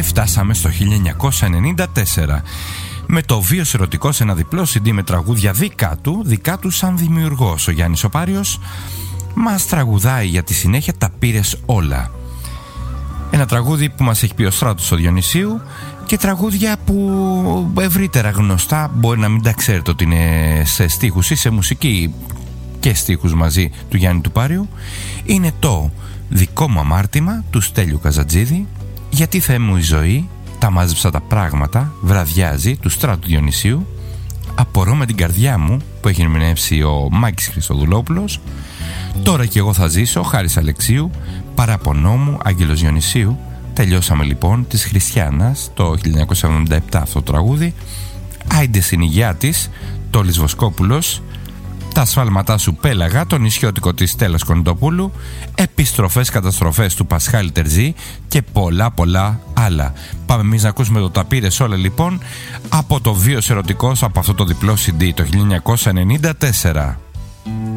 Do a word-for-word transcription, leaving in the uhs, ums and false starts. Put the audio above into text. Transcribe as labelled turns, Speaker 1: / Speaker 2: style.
Speaker 1: φτάσαμε στο χίλια εννιακόσια ενενήντα τέσσερα με το Βίος Ερωτικός, ένα διπλό σι ντι με τραγούδια δικά του, δικά του σαν δημιουργός. Ο Γιάννης ο Πάριος μας τραγουδάει για τη συνέχεια «Τα πήρες όλα». Ένα τραγούδι που μας έχει πει ο Στράτος ο Διονυσίου, και τραγούδια που ευρύτερα γνωστά μπορεί να μην τα ξέρετε ότι είναι σε στίχους ή σε μουσική και στίχους μαζί του Γιάννη του Πάριου. Είναι το «Δικό μου αμάρτημα» του Στέλιου Καζατζίδη, «Γιατί Θεέ μου η ζωή», «Τα μάζεψα τα πράγματα», «Βραδιάζει» του Στράτου Διονυσίου, «Απορώ με την καρδιά μου» που έχει ερμηνεύσει ο Μάκης Χριστοδουλόπουλος, «Τώρα κι εγώ θα ζήσω» Χάρης Αλεξίου, «Παραπονό μου» Άγγελος Διονυσίου. Τελειώσαμε λοιπόν της Χριστιάνας το χίλια εννιακόσια εβδομήντα επτά αυτό το τραγούδι. «Άιντε στην υγειά της» Τόλης Βοσκόπουλος, «Τα ασφάλματά σου» Πέλαγα, το νησιώτικο της Στέλλας Κονιτοπούλου, «Επιστροφές καταστροφές» του Πασχάλη Τερζή και πολλά πολλά άλλα. Πάμε εμείς να ακούσουμε το «Τα πήρες όλα» λοιπόν από το Βίος Ερωτικός, από αυτό το διπλό σι ντι το χίλια εννιακόσια ενενήντα τέσσερα.